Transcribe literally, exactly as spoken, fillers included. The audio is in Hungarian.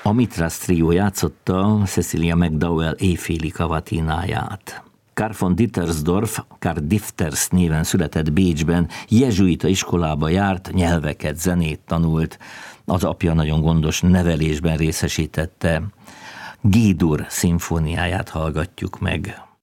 A Mitras Trio játszotta Cecilia McDowell éjféli kavatináját. Karl von Dittersdorf, Karl Difters néven született Bécsben, jezsuita iskolába járt, nyelveket, zenét tanult. Az apja nagyon gondos nevelésben részesítette. G-dur szimfóniáját hallgatjuk meg.